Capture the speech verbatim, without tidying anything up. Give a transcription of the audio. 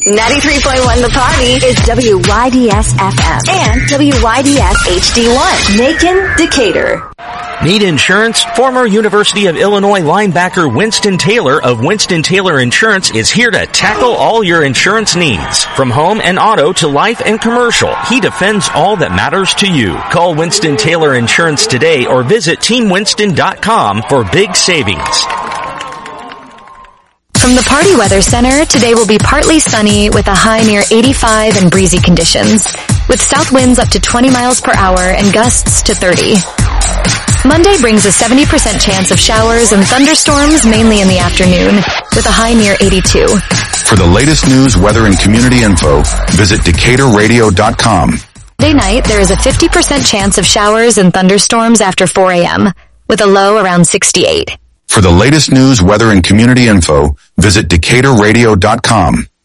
ninety-three point one The Party is W Y D S F M and W Y D S H D one. Macon, Decatur. Need insurance? Former University of Illinois linebacker Winston Taylor of Winston Taylor Insurance is here to tackle all your insurance needs. From home and auto to life and commercial, he defends all that matters to you. Call Winston Taylor Insurance today or visit team winston dot com for big savings. From the Party Weather Center, today will be partly sunny with a high near eighty-five and breezy conditions, with south winds up to twenty miles per hour and gusts to thirty. Monday brings a seventy percent chance of showers and thunderstorms mainly in the afternoon, with a high near eighty-two. For the latest news, weather, and community info, visit decatur radio dot com. Monday night, there is a fifty percent chance of showers and thunderstorms after four a.m., with a low around sixty-eight. For the latest news, weather, and community info, visit decatur radio dot com.